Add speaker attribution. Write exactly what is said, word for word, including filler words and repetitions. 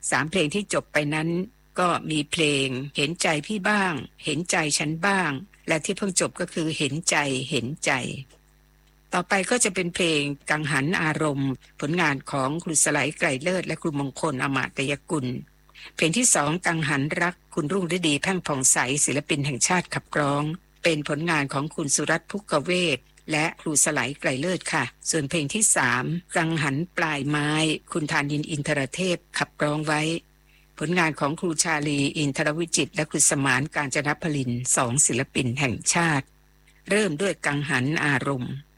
Speaker 1: สามเพลงที่จบไปนั้นก็มีเพลงเห็นใจพี่บ้างเห็นใจฉันบ้างและที่เพิ่งจบก็คือเห็นใจเห็นใจต่อไปก็จะเป็นเพลงกังหันอารมณ์ผลงานของครูสไลไกรเลิศและครูมงคลอมาตยกุลเพลงที่สองกังหันรักคุณรุ่งฤดีแพ่งผ่องใสศิลปินแห่งชาติขับร้องเป็นผลงานของคุณสุรัตน์ภุกเวทและครูสไลไกรเลิศค่ะส่วนเพลงที่สามกังหันปลายไม้คุณธานินทร์อินทรเทพขับร้องไว้ผลงานของครูชาลีอินทรวิจิตรและครูสมานกาญจนพลินสองศิลปินแห่งชาติเริ่มด้วยกังหันอารมณ์